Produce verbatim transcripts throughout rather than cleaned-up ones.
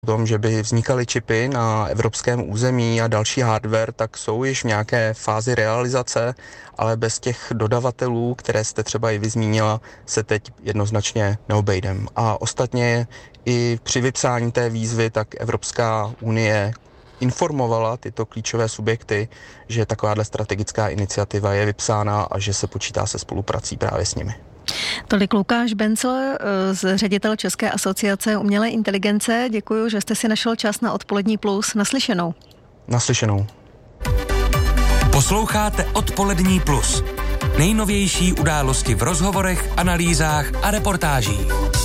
O tom, že by vznikaly čipy na evropském území a další hardware, tak jsou již v nějaké fázi realizace, ale bez těch dodavatelů, které jste třeba i vy zmínila, se teď jednoznačně neobejdem. A ostatně i při vypsání té výzvy, tak Evropská unie informovala tyto klíčové subjekty, že takováhle strategická iniciativa je vypsána a že se počítá se spoluprací právě s nimi. Tolik Lukáš Bencl, z ředitel České asociace umělé inteligence. Děkuji, že jste si našel čas na Odpolední plus. Naslyšenou. Naslyšenou. Posloucháte Odpolední plus. Nejnovější události v rozhovorech, analýzách a reportážích.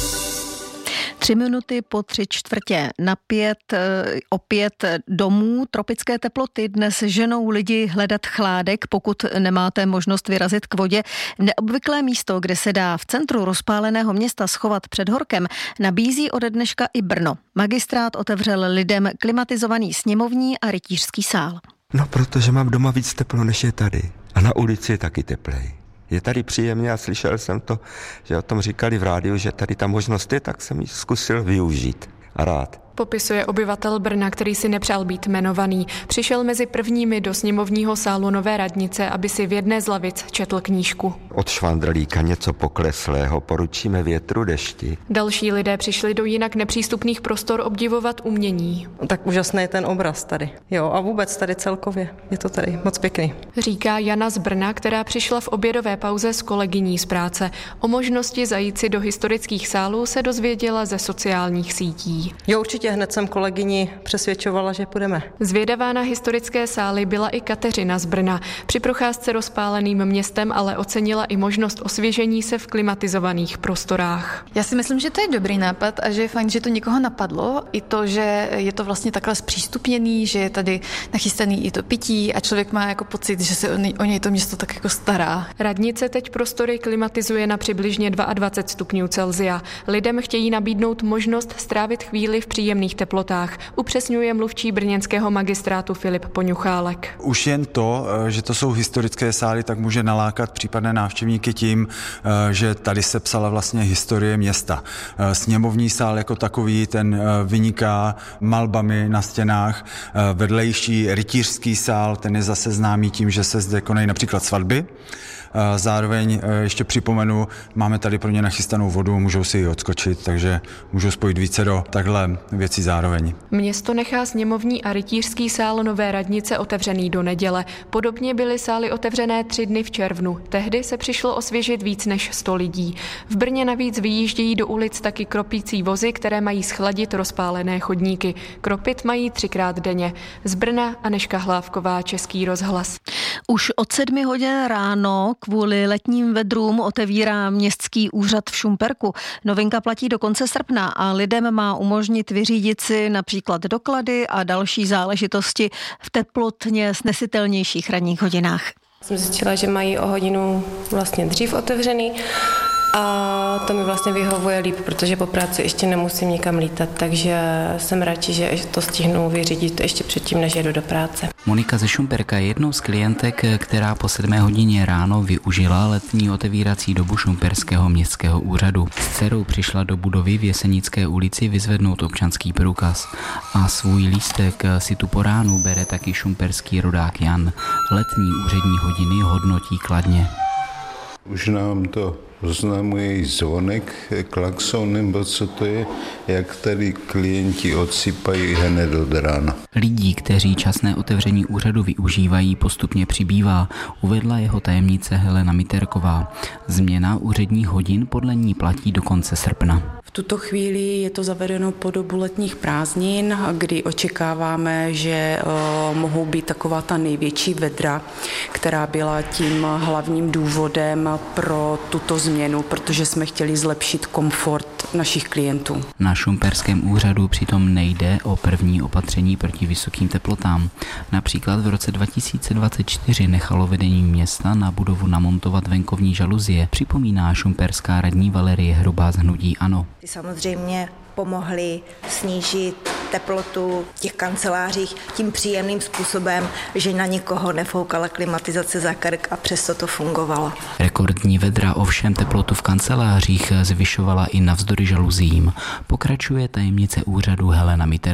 Tři minuty po tři čtvrtě na pět, opět domů. Tropické teploty dnes ženou lidi hledat chládek, pokud nemáte možnost vyrazit k vodě. Neobvyklé místo, kde se dá v centru rozpáleného města schovat před horkem, nabízí ode dneška i Brno. Magistrát otevřel lidem klimatizovaný sněmovní a rytířský sál. No, protože mám doma víc teplo, než je tady. A na ulici je taky teplej. Je tady příjemně a slyšel jsem to, že o tom říkali v rádiu, že tady ta možnost je, tak jsem ji zkusil využít. A rád. Popisuje obyvatel Brna, který si nepřál být jmenovaný. Přišel mezi prvními do sněmovního sálu Nové radnice, aby si v jedné z lavic četl knížku. Od švandrlíka něco pokleslého poručíme větru dešti. Další lidé přišli do jinak nepřístupných prostor obdivovat umění. Tak úžasný je ten obraz tady. Jo, a vůbec tady celkově. Je to tady moc pěkný. Říká Jana z Brna, která přišla v obědové pauze s kolegyní z práce. O možnosti zajít si do historických sálů se dozvěděla ze sociálních sítí. Jo, určitě. Hned jsem kolegyni přesvědčovala, že půjdeme. Zvědavá na historické sály byla i Kateřina z Brna. Při procházce rozpáleným městem ale ocenila i možnost osvěžení se v klimatizovaných prostorách. Já si myslím, že to je dobrý nápad a že je fajn, že to někoho napadlo. I to, že je to vlastně takhle zpřístupněný, že je tady nachystaný i to pití a člověk má jako pocit, že se o něj to město tak jako stará. Radnice teď prostory klimatizuje na přibližně dvacet dva stupňů Celsia. Lidem chtějí nabídnout možnost strávit chvíli v příjemných teplotách, upřesňuje mluvčí brněnského magistrátu Filip Poňuchálek. Už jen to, že to jsou historické sály, tak může nalákat případné návštěvníky tím, že tady se psala vlastně historie města. Sněmovní sál jako takový, ten vyniká malbami na stěnách. Vedlejší rytířský sál, ten je zase známý tím, že se zde konají například svatby. Zároveň ještě připomenu, máme tady pro ně nachystanou vodu, můžou si ji odskočit, takže můžou spojit více do takhle věcí zároveň. Město nechá sněmovní a rytířský sál Nové radnice otevřený do neděle. Podobně byly sály otevřené tři dny v červnu. Tehdy se přišlo osvěžit víc než sto lidí. V Brně navíc vyjíždějí do ulic taky kropící vozy, které mají schladit rozpálené chodníky. Kropit mají třikrát denně. Z Brna Anežka Hlávková, Český rozhlas. Už od sedmi hodin ráno kvůli letním vedrům otevírá městský úřad v Šumperku. Novinka platí do konce srpna a lidem má umožnit vyřídit si například doklady a další záležitosti v teplotně snesitelnějších ranních hodinách. Jsem zjistila, že mají o hodinu vlastně dřív otevřený a to mi vlastně vyhovuje líp, protože po práci ještě nemusím nikam lítat, takže jsem radši, že to stihnu vyřídit ještě předtím, než jedu do práce. Monika ze Šumperka je jednou z klientek, která po sedmé hodině ráno využila letní otevírací dobu šumperského městského úřadu. S dcerou přišla do budovy v Jesenické ulici vyzvednout občanský průkaz a svůj lístek si tu po ránu bere taky šumperský rodák Jan. Letní úřední hodiny hodnotí kladně. Už nám to oznamuje zvonek, klakson nebo co to je, jak tady klienti odsypají hned od rána. Lidí, kteří časné otevření úřadu využívají, postupně přibývá, uvedla jeho tajemnice Helena Miterková. Změna úředních hodin podle ní platí do konce srpna. V tuto chvíli je to zavedeno po dobu letních prázdnin, kdy očekáváme, že uh, mohou být taková ta největší vedra, která byla tím hlavním důvodem pro tuto změnu, protože jsme chtěli zlepšit komfort našich klientů. Na šumperském úřadu přitom nejde o první opatření proti vysokým teplotám. Například v roce dva tisíce dvacet čtyři nechalo vedení města na budovu namontovat venkovní žaluzie, připomíná šumperská radní Valerie Hrubá z hnutí ANO. Ty samozřejmě pomohly snížit teplotu v těch kancelářích tím příjemným způsobem, že na nikoho nefoukala klimatizace za krk a přesto to fungovalo. Rekordní vedra ovšem teplotu v kancelářích zvyšovala i navzdory žaluzím. Pokračuje tajemnice úřadu Helena Miter.